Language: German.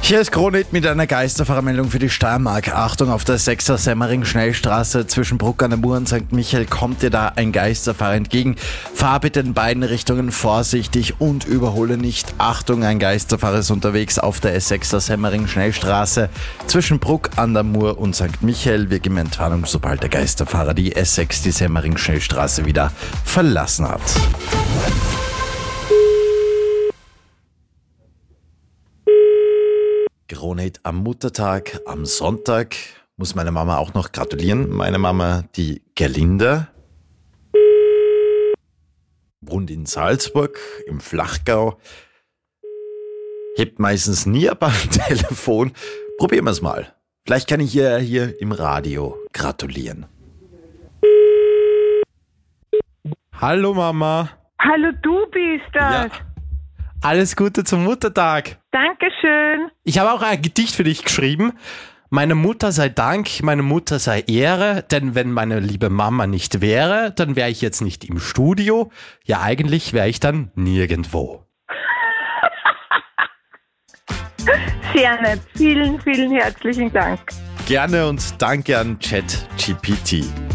Hier ist Kronit mit einer Geisterfahrermeldung für die Steiermark. Achtung, auf der 6er Semmering-Schnellstraße zwischen Bruck an der Mur und St. Michael kommt dir da ein Geisterfahrer entgegen. Fahr bitte in beiden Richtungen vorsichtig und überhole nicht. Achtung, ein Geisterfahrer ist unterwegs auf der S6er Semmering-Schnellstraße zwischen Bruck an der Mur und St. Michael. Wir geben Entwarnung, sobald der Geisterfahrer die S6, die Semmering-Schnellstraße wieder verlassen hat. Kronit am Muttertag, am Sonntag, muss meine Mama auch noch gratulieren. Meine Mama, die Gerlinde, wohnt in Salzburg im Flachgau, hebt meistens nie ab am Telefon. Probieren wir es mal. Vielleicht kann ich ihr hier im Radio gratulieren. Hallo Mama. Hallo, du bist das. Ja. Alles Gute zum Muttertag. Dankeschön. Ich habe auch ein Gedicht für dich geschrieben. Meine Mutter sei Dank, meine Mutter sei Ehre, denn wenn meine liebe Mama nicht wäre, dann wäre ich jetzt nicht im Studio. Ja, eigentlich wäre ich dann nirgendwo. Sehr nett. Vielen, vielen herzlichen Dank. Gerne und danke an ChatGPT.